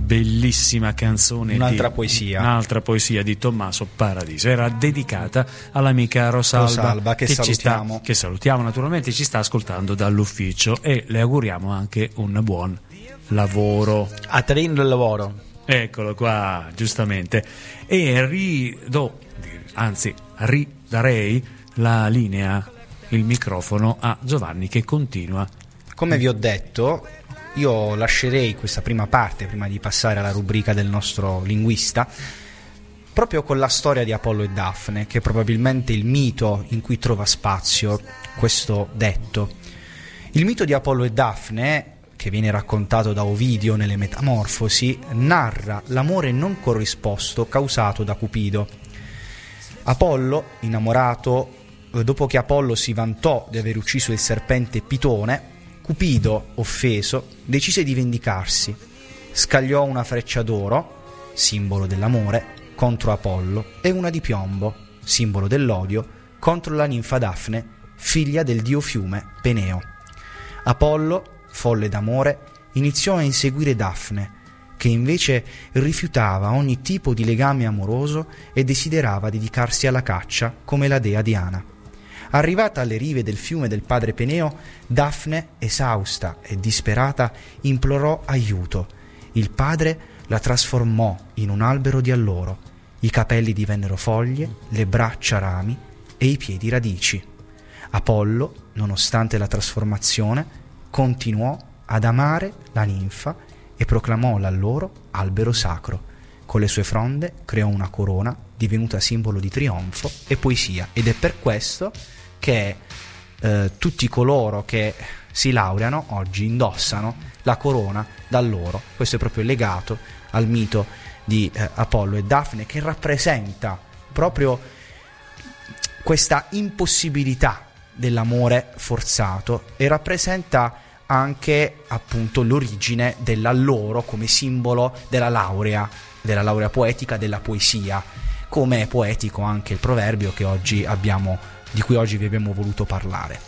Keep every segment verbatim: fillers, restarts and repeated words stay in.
bellissima canzone, un'altra di, poesia un'altra poesia di Tommaso Paradiso, era dedicata all'amica Rosalba, Rosalba che, che salutiamo. Ci sta, che salutiamo naturalmente, ci sta ascoltando dall'ufficio, e le auguriamo anche un buon lavoro. A Trin del lavoro. Eccolo qua, giustamente. E ridò, anzi ridarei la linea, il microfono a Giovanni, che continua. Come vi ho detto, io lascerei questa prima parte prima di passare alla rubrica del nostro linguista proprio con la storia di Apollo e Dafne, che è probabilmente il mito in cui trova spazio questo detto. Il mito di Apollo e Dafne, che viene raccontato da Ovidio nelle Metamorfosi, narra l'amore non corrisposto causato da Cupido. Apollo, innamorato, dopo che Apollo si vantò di aver ucciso il serpente Pitone, Cupido, offeso, decise di vendicarsi. Scagliò una freccia d'oro, simbolo dell'amore, contro Apollo, e una di piombo, simbolo dell'odio, contro la ninfa Dafne, figlia del dio fiume Peneo. Apollo, folle d'amore, iniziò a inseguire Dafne, che invece rifiutava ogni tipo di legame amoroso e desiderava dedicarsi alla caccia come la dea Diana. Arrivata alle rive del fiume del padre Peneo, Dafne, esausta e disperata, implorò aiuto. Il padre la trasformò in un albero di alloro. I capelli divennero foglie, le braccia rami e i piedi radici. Apollo, nonostante la trasformazione, continuò ad amare la ninfa e proclamò l'alloro albero sacro. Con le sue fronde creò una corona divenuta simbolo di trionfo e poesia, ed è per questo che eh, tutti coloro che si laureano oggi indossano la corona d'alloro. Questo è proprio legato al mito di eh, Apollo e Dafne, che rappresenta proprio questa impossibilità dell'amore forzato, e rappresenta anche appunto l'origine dell'alloro come simbolo della laurea, della laurea poetica, della poesia, come è poetico anche il proverbio che oggi abbiamo, di cui oggi vi abbiamo voluto parlare.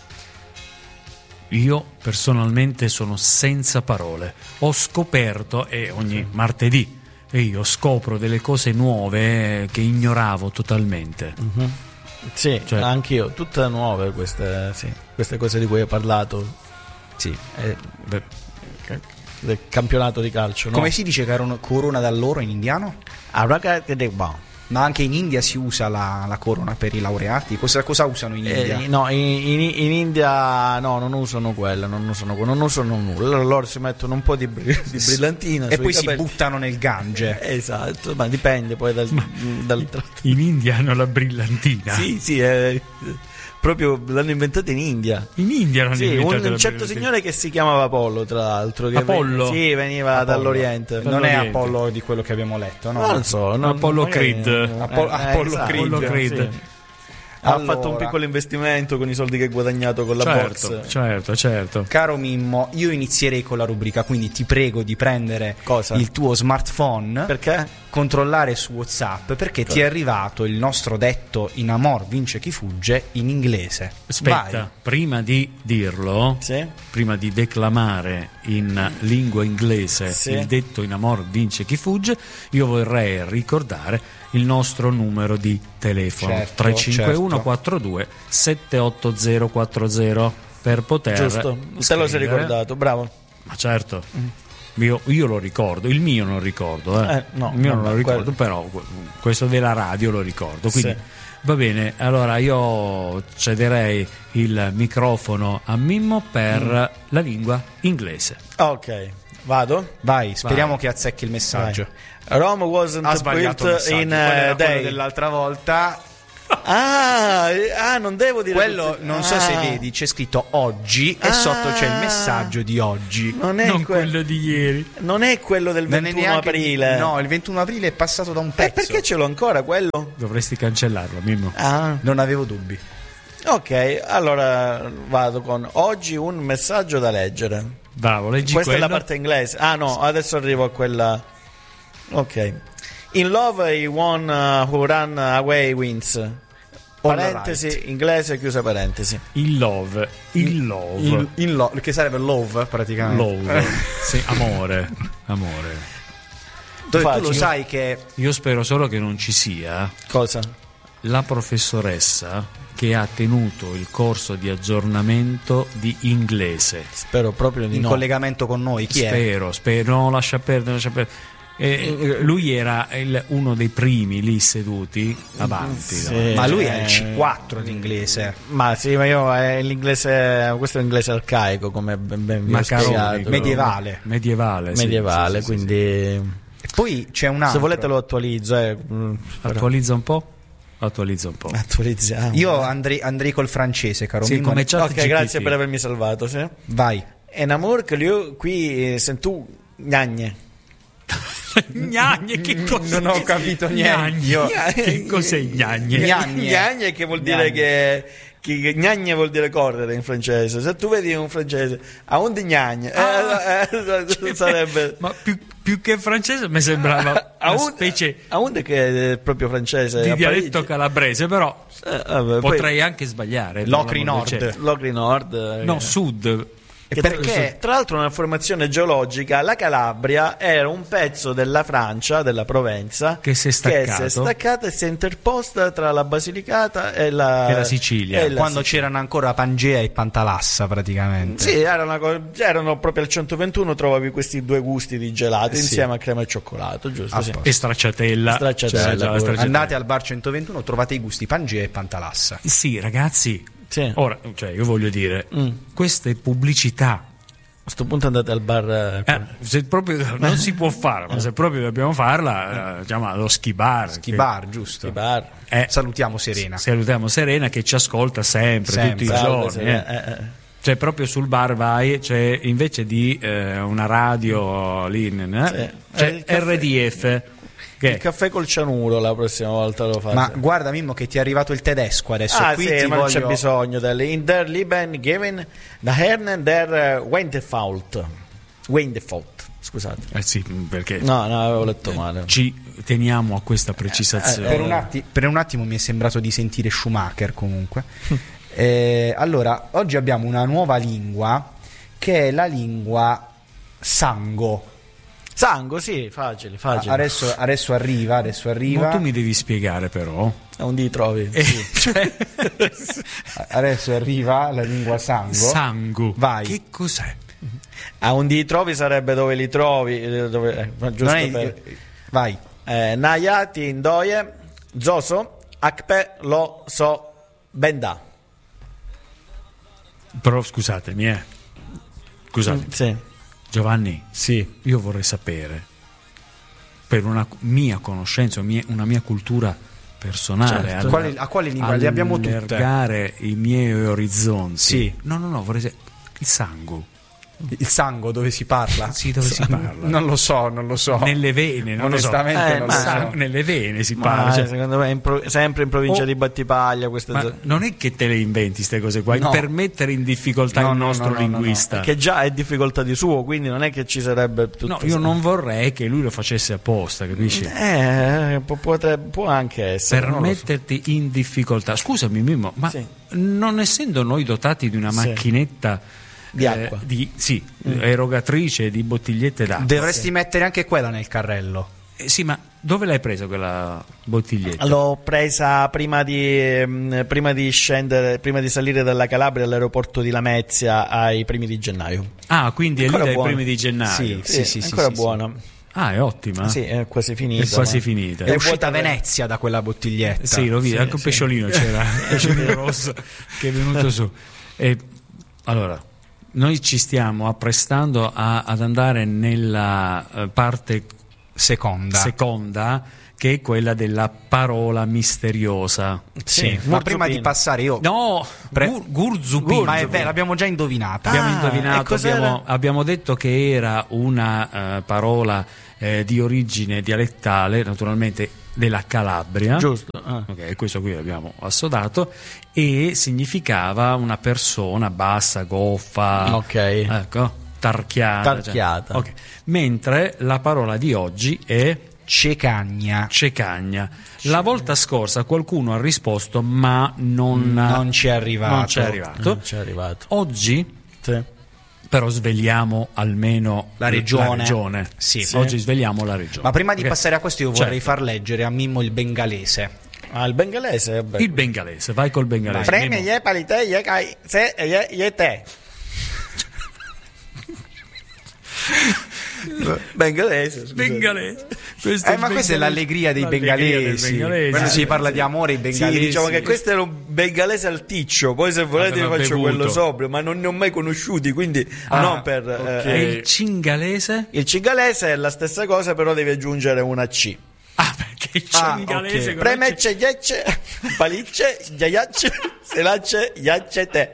Io personalmente sono senza parole. Ho scoperto, e ogni martedì e io scopro delle cose nuove che ignoravo totalmente. Mm-hmm. Sì, cioè, anch'io, tutte nuove queste, sì, queste cose di cui hai parlato. Sì, eh, beh, del campionato di calcio, no? Come si dice che era una corona d'alloro in indiano? Ma anche in India si usa la, la corona per i laureati. Cosa, cosa usano in India? Eh, no, in, in, in India no, non usano quella, non usano, non usano nulla. Loro si mettono un po' di, di brillantina e poi capelli. Si buttano nel Gange. Eh, esatto, ma dipende poi dal, ma dal... In India hanno la brillantina. Sì, sì, eh, proprio l'hanno inventata in India. In India l'hanno sì, inventata un, un certo signore che si chiamava Apollo, tra l'altro, che Apollo? Veniva, sì, veniva Apollo. dall'Oriente. Non è Apollo di quello che abbiamo letto, no? Non so, non, Apollo magari, Creed. Apollo, eh, Apollo esatto. Creed. Apollo Creed. Sì. Allora, ha fatto un piccolo investimento con i soldi che ha guadagnato con la certo, box. certo, certo. Caro Mimmo, io inizierei con la rubrica, quindi ti prego di prendere Cosa? il tuo smartphone. Perché? Controllare su WhatsApp, perché Cosa? Ti è arrivato il nostro detto in amor vince chi fugge in inglese. Aspetta, Vai. prima di dirlo, Sì? prima di declamare in lingua inglese Sì. il detto in amor vince chi fugge, io vorrei ricordare il nostro numero di telefono, certo, tre cinque uno certo. quattro due sette otto zero quattro zero, per poter Giusto, te lo sei scrivere. ricordato, bravo. Ma certo, io, io lo ricordo, il mio non ricordo, eh. Eh, no, il mio non vabbè, lo ricordo, quello. però questo della radio lo ricordo, quindi Sì. va bene. Allora io cederei il microfono a Mimmo per Mm. la lingua inglese. Ok, vado? Vai, speriamo Vai. che azzecchi il messaggio. Vai. Rome wasn't Ha sbagliato il built messaggio. in Quello era a quello day. dell'altra volta. Ah, eh, ah, non devo dire Quello tutti- non so ah. se vedi, c'è scritto oggi e Ah. sotto c'è il messaggio di oggi. Non è, non que- quello di ieri. non è quello del Non è ventuno neanche- aprile. No, il ventuno aprile è passato da un Eh, pezzo. perché ce l'ho ancora quello? Dovresti cancellarlo, Mimmo. Ah. Non avevo dubbi. Ok, allora vado con oggi un messaggio da leggere. Bravo, leggi Questa quello. è la parte inglese. Ah no, adesso arrivo a quella. Ok. In love he one uh, who run away wins. Parentesi, right. inglese, chiusa parentesi. Il love, il love, In, in lo- che sarebbe love praticamente. love, sì, amore, amore. Dove tu lo sai che io spero solo che non ci sia cosa? La professoressa che ha tenuto il corso di aggiornamento di inglese. Spero proprio di in no. collegamento con noi. Chi spero, è? spero, no, lascia perdere, lascia perdere. Eh, lui era il, uno dei primi lì seduti avanti, sì, no? Ma lui è il C quattro di inglese. Ma sì, ma io è l'inglese, questo è l'inglese arcaico, come ben, ben vi ho spiegato. Medievale. Medievale, medievale, sì, quindi sì, sì, sì. Poi c'è un altro. Se volete lo attualizzo, eh. Attualizza un po'? Attualizza un po'. Attualizziamo. Io andrei, andrei col francese, caro sì, Mimmo. Come ok, G P T. Grazie per avermi salvato, sì. Vai. Un amor che lui qui sentù gnagne. Gnagne, che cos'è? Non ho capito niente. Io... Che cos'è gnagne? Gnagne, gnagne che vuol dire che, che gnagne vuol dire correre in francese. Se tu vedi un francese a un di gnagne, ah, eh, eh, sarebbe. Ma più, più che francese mi sembrava a una un, specie a un che è proprio francese di dialetto calabrese, però eh, vabbè, potrei poi, anche sbagliare. Locri Nord. Locri Nord. No, eh. sud. Che perché tra l'altro nella formazione geologica la Calabria era un pezzo della Francia, della Provenza, che si è staccato, che si è staccata e si è interposta tra la Basilicata e la, e la Sicilia, e la quando Sicilia. C'erano ancora Pangea e Pantalassa praticamente. Sì, erano, erano proprio al centoventuno, trovavi questi due gusti di gelato eh, insieme sì. a crema e cioccolato, giusto? Sì. E stracciatella, stracciatella, cioè, stracciatella. Andate al bar centoventuno, trovate i gusti Pangea e Pantalassa. Sì, ragazzi, sì. Ora, cioè, io voglio dire, mm. queste pubblicità. A questo punto andate al bar. Eh, se proprio non si può fare, ma se proprio dobbiamo farla, eh, chiama lo ski bar. Ski bar, giusto. Ski bar. Eh, salutiamo Serena. Salutiamo Serena che ci ascolta sempre, sempre. tutti i giorni. Eh. Eh, eh. Cioè, proprio sul bar vai, c'è invece di eh, una radio lì, eh, sì. c'è R D F. Che? Il caffè col cianuro la prossima volta lo faccio. Ma guarda Mimmo che ti è arrivato il tedesco adesso. Ah qui sì, ti ma voglio... non c'è bisogno del in der Lieben geben da Herren der Wendefault Wendefault scusate eh sì, perché no no avevo letto male. Ci teniamo a questa precisazione. eh, per, un atti- per un attimo mi è sembrato di sentire Schumacher comunque. eh, allora oggi abbiamo una nuova lingua che è la lingua sango. Sango, sì, facile, facile. Adesso, adesso arriva, adesso arriva. Ma tu mi devi spiegare però. A un di trovi. Eh, sì. cioè... adesso arriva la lingua sango. Sango. Vai. Che cos'è? A un di trovi sarebbe dove li trovi. Dove, eh, giusto è... per... Vai. Eh, Nayati Indoye, Zoso, Akpe, Lo, So, Benda. Però scusatemi, eh. Scusate. Mm, sì. Giovanni, sì. Io vorrei sapere, per una mia conoscenza, una mia cultura personale, certo. a, quale, a quale lingua? Le abbiamo tutte. Allargare i miei orizzonti. Sì. No, no, no, vorrei sapere il sangue. Il sangue dove si parla? Sì, dove si parla? Non lo so, non lo so. Nelle vene, non onestamente lo so. Eh, non lo so. Nelle vene si ma parla. Cioè, secondo me in pro- sempre in provincia oh, di Battipaglia queste ma z- non è che te le inventi queste cose qua, no. per mettere in difficoltà no, il no, nostro no, no, linguista. No, no. Che già è difficoltà di suo, quindi non è che ci sarebbe tutto. No, io non vorrei che lui lo facesse apposta, capisci? Eh, può, potrebbe, può anche essere. Per metterti so. in difficoltà. Scusami Mimmo, ma sì. non essendo noi dotati di una macchinetta sì. di acqua, eh, di, sì, mm. erogatrice di bottigliette d'acqua, dovresti sì. mettere anche quella nel carrello. Eh, sì, ma dove l'hai presa quella bottiglietta? L'ho presa prima di, mh, prima di scendere, prima di salire dalla Calabria all'aeroporto di Lamezia ai primi di gennaio. Ah, quindi ancora è lì dai buona. primi di gennaio. Sì, sì, sì, sì, ancora sì, buona. Sì. Ah, è ottima. Sì, è quasi finita. È quasi ma... finita. È, è uscita a Venezia da quella bottiglietta. Sì, lo vedi, sì, anche un sì. pesciolino c'era, un pesciolino rosso che è venuto su. E allora, noi ci stiamo apprestando a, ad andare nella uh, parte seconda. seconda, che è quella della parola misteriosa. Sì, sì. Ma prima di passare io no, Pre... gur, Gurzupin. Ma è vero, l'abbiamo già indovinata. Abbiamo ah, indovinato, abbiamo, abbiamo detto che era una uh, parola eh, di origine dialettale, naturalmente della Calabria. Giusto. Ah. Ok, questo qui l'abbiamo assodato, e significava una persona bassa, goffa. Ok. Ecco, tarchiata. Tarchiata. Cioè. Okay. Mentre la parola di oggi è cecagna. Cecagna. La volta scorsa qualcuno ha risposto, ma non, non ci è arrivato. Non ci è arrivato. Non ci è arrivato. Oggi sì. Però svegliamo almeno la regione. La regione. Sì. Sì. Oggi svegliamo la regione. Ma prima di okay. passare a questo io vorrei certo. far leggere a Mimmo il bengalese. Ah, il bengalese? Vabbè. Il bengalese, vai col bengalese. Premi ye palite ye kai se ye ye te. Bengalese, scusa. Bengalese. Questo eh, ma questa è l'allegria dei bengalesi. bengalesi. Quando si parla di amore, i bengalesi. Sì, diciamo che questo era un bengalese alticcio. Poi, se volete, vi faccio bevuto. quello sobrio, ma non ne ho mai conosciuti. Quindi, ah, non per. Okay. Eh, il cingalese? Il cingalese è la stessa cosa, però devi aggiungere una C. Ah, perché il cingalese? Ah, okay. Premecce, ghiacce, palicce, ghiaiacce, selacce, ghiacce, te.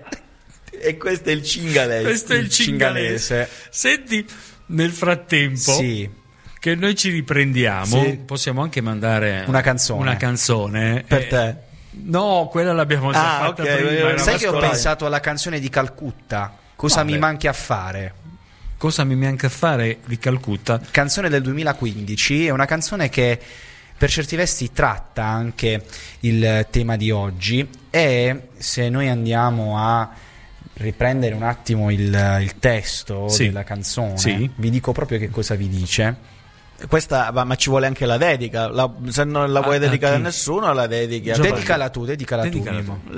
E questo è il cingalese. Questo è il cingalese. Senti, nel frattempo. Sì. Che noi ci riprendiamo, sì. possiamo anche mandare una canzone, una canzone per te. Eh, no, quella l'abbiamo già ah, fatta okay. prima. Sai che ho pensato alla canzone di Calcutta? Cosa Vabbè. mi manchi a fare? Cosa mi manca a fare di Calcutta? Canzone del duemilaquindici, è una canzone che per certi versi tratta anche il tema di oggi. E se noi andiamo a riprendere un attimo il, il testo sì. della canzone, sì. vi dico proprio che cosa vi dice. Questa, ma ci vuole anche la dedica. La, se non la vuoi ah, dedicare a nessuno, la dedichi a Dedicala tu, dedicala, dedicala tu. tu.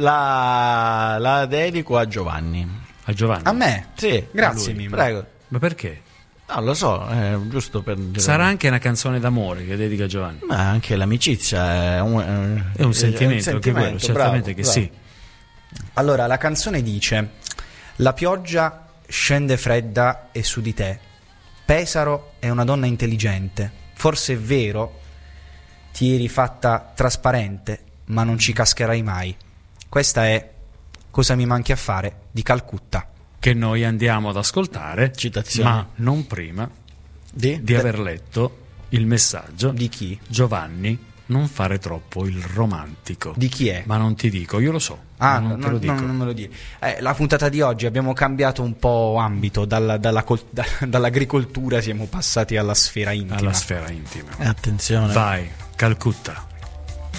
La, la dedico a Giovanni. A Giovanni? A me? Sì. Grazie, Mimmo. Prego. Ma perché? Non lo so, è giusto per dire. Sarà anche una canzone d'amore che dedica a Giovanni. Ma anche l'amicizia è un, è un sentimento, è un sentimento anche quello, certamente bravo, che bravo. sì. Allora, la canzone dice: la pioggia scende fredda e su di te Pesaro è una donna intelligente, forse è vero, ti eri fatta trasparente, ma non ci cascherai mai. Questa è Cosa mi manchi a fare di Calcutta, che noi andiamo ad ascoltare, citazione, ma non prima di, di aver letto il messaggio di chi? Giovanni, non fare troppo il romantico. Di chi è? Ma non ti dico, io lo so. Ah, non no, te lo dico. No, non me lo dire. Eh, la puntata di oggi abbiamo cambiato un po' ambito, dalla, dalla, da, dall'agricoltura siamo passati alla sfera intima. Alla sfera intima. Eh, attenzione. Vai, Calcutta.